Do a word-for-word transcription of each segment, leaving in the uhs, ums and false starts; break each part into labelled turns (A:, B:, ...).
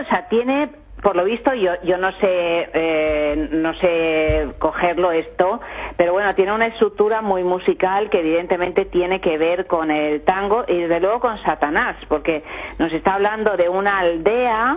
A: sea, tiene, por lo visto, yo yo no sé eh, no sé cogerlo esto, pero bueno, tiene una estructura muy musical que evidentemente tiene que ver con el tango y desde luego con Satanás, porque nos está hablando de una aldea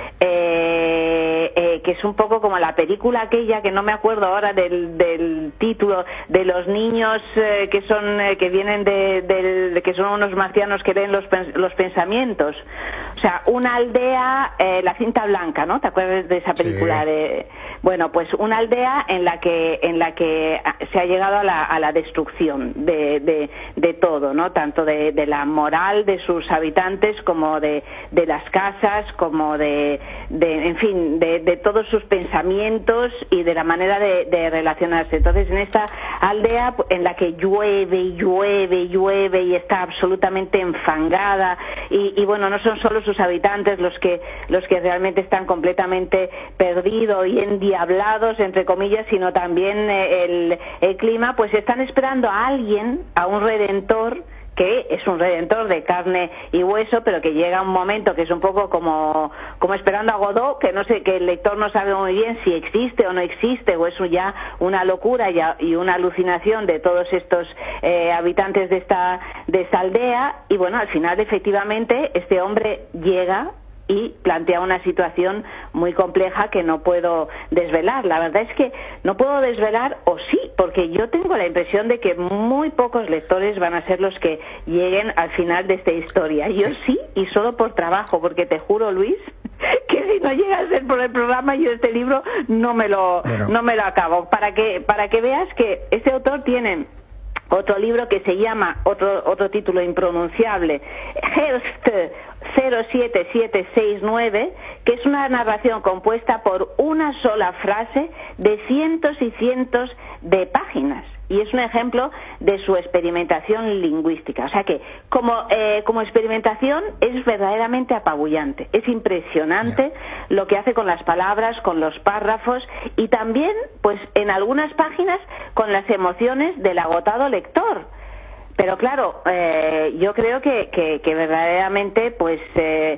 A: eh, eh, que es un poco como la película aquella que no me acuerdo ahora del, del título, de los niños eh, que son eh, que vienen de, de, de que son unos marcianos que leen los, los pensamientos, o sea, una aldea, eh, la cinta blanca, ¿no? ¿Te acuerdas de esa película? Sí. De, bueno, pues una aldea en la que en la que se ha llegado a la, a la destrucción de, de, de todo, ¿no? Tanto de, de la moral de sus habitantes como de, de las casas, como de, de en fin, de, de todos sus pensamientos y de la manera de, de relacionarse. Entonces, en esta aldea en la que llueve y llueve y llueve y está absolutamente enfangada y, y bueno, no son solo sus habitantes los que los que realmente están completamente perdidos y endiablados, entre comillas, sino también eh, el, el clima, pues están esperando a alguien, a un redentor, que es un redentor de carne y hueso, pero que llega un momento que es un poco como, como esperando a Godot, que no sé, que el lector no sabe muy bien si existe o no existe, o es ya una locura y una alucinación de todos estos eh, habitantes de esta, de esta aldea, y bueno, al final efectivamente este hombre llega y plantea una situación muy compleja que no puedo desvelar. La verdad es que no puedo desvelar, o sí, porque yo tengo la impresión de que muy pocos lectores van a ser los que lleguen al final de esta historia. Yo sí, y solo por trabajo, porque te juro, Luis, que si no llega a ser por el programa, yo este libro no me lo, bueno. no me lo acabo. Para que, para que veas que este autor tiene otro libro que se llama, otro, otro título impronunciable, Herbst cero siete siete seis nueve, que es una narración compuesta por una sola frase de cientos y cientos de páginas. Y es un ejemplo de su experimentación lingüística. O sea que, como, eh, como experimentación, es verdaderamente apabullante. Es impresionante yeah. lo que hace con las palabras, con los párrafos y también, pues, en algunas páginas, con las emociones del agotado lector. Pero claro, eh, yo creo que, que, que verdaderamente pues eh,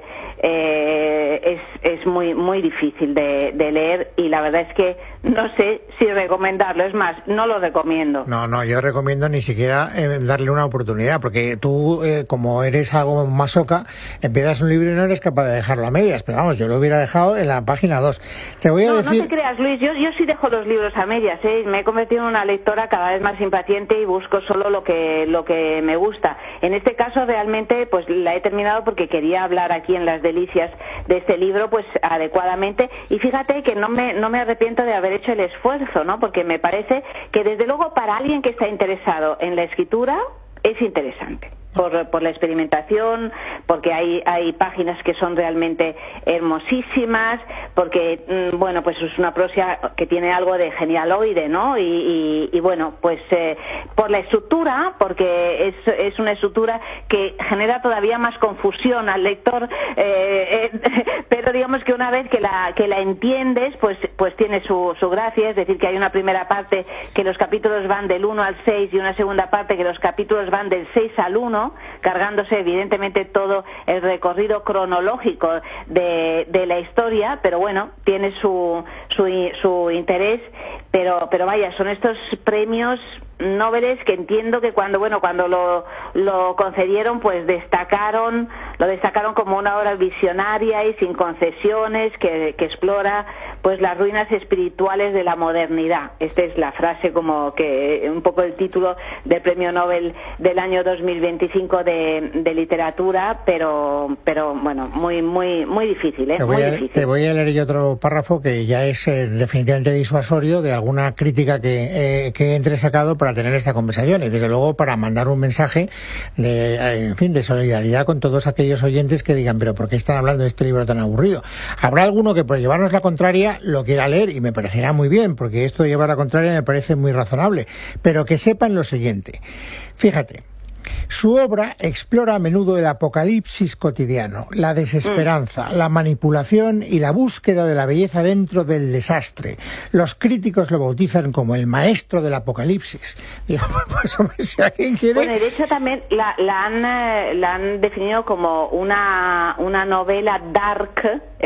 A: eh, es, es muy muy difícil de, de leer, y la verdad es que no sé si recomendarlo. Es más, no lo recomiendo.
B: No, no, yo recomiendo ni siquiera eh, darle una oportunidad, porque tú, eh, como eres algo masoca, empiezas un libro y no eres capaz de dejarlo a medias, pero vamos, yo lo hubiera dejado en la página dos. Te voy a
A: no,
B: decir...
A: No te creas, Luis, yo, yo sí dejo los libros a medias, ¿eh? Me he convertido en una lectora cada vez más impaciente y busco solo lo que lo que me gusta. En este caso realmente pues la he terminado porque quería hablar aquí en Las Delicias de este libro pues adecuadamente, y fíjate que no me no me arrepiento de haber hecho el esfuerzo, ¿no? Porque me parece que desde luego para alguien que está interesado en la escritura es interesante. Por, por la experimentación, porque hay hay páginas que son realmente hermosísimas, porque mmm, bueno, pues es una prosa que tiene algo de genialoide, ¿no? Y, y, y bueno, pues eh, por la estructura, porque es es una estructura que genera todavía más confusión al lector, eh, eh, pero digamos que una vez que la que la entiendes, pues pues tiene su su gracia. Es decir, que hay una primera parte que los capítulos van del uno al seis y una segunda parte que los capítulos van del seis al uno, cargándose evidentemente todo el recorrido cronológico de, de la historia, pero bueno, tiene su su, su interés, pero pero vaya, son estos premios Nobel que entiendo que cuando bueno cuando lo lo concedieron pues destacaron lo destacaron como una obra visionaria y sin concesiones que, que explora pues las ruinas espirituales de la modernidad. Esta es la frase, como que un poco el título del Premio Nobel del año dos mil veinticinco de, de literatura, pero pero bueno, muy muy muy difícil, ¿eh?
B: Te voy,
A: muy
B: a,
A: difícil.
B: Te voy a leer yo otro párrafo que ya es eh, definitivamente disuasorio de alguna crítica que, eh, que he entresacado para tener esta conversación, y desde luego para mandar un mensaje de, eh, en fin, de solidaridad con todos aquellos oyentes que digan, pero ¿por qué están hablando de este libro tan aburrido? Habrá alguno que por llevarnos la contraria lo quiera leer, y me parecerá muy bien, porque esto de llevar la contraria me parece muy razonable, pero que sepan lo siguiente. Fíjate, su obra explora a menudo el apocalipsis cotidiano, la desesperanza, la manipulación y la búsqueda de la belleza dentro del desastre. Los críticos lo bautizan como el maestro del apocalipsis. Digo, pues hombre, si alguien quiere...
A: Bueno, y de hecho también la, la, han, la han definido como una, una novela dark,